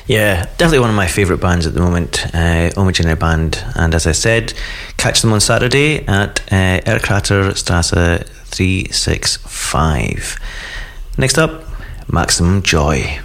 Yeah, definitely one of my favourite bands at the moment, Homogeneous Band. And as I said, catch them on Saturday at Erkrater Strasse 365. Next up, Maximum Joy.